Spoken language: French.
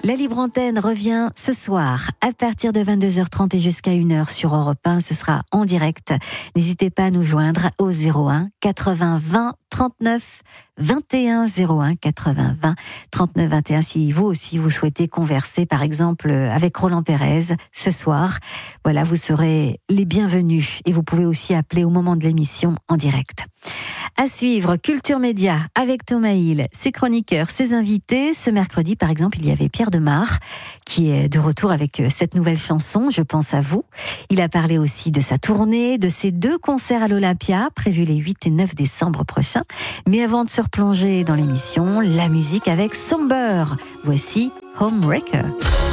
La Libre Antenne revient ce soir à partir de 22h30 et jusqu'à 1h sur Europe 1. Ce sera en direct. N'hésitez pas à nous joindre au 01 80 20 39 21 01 80 20 39 21 si vous aussi vous souhaitez converser par exemple avec Roland Pérez ce soir. Voilà, vous serez les bienvenus et vous pouvez aussi appeler au moment de l'émission en direct. À suivre, Culture Média avec Thomas Hill, ses chroniqueurs, ses invités. Ce mercredi, par exemple, il y avait Pierre Demar qui est de retour avec cette nouvelle chanson, Je pense à vous. Il a parlé aussi de sa tournée, de ses 2 concerts à l'Olympia, prévus les 8 et 9 décembre prochains. Mais avant de se replonger dans l'émission, la musique avec Somber. Voici Homewrecker.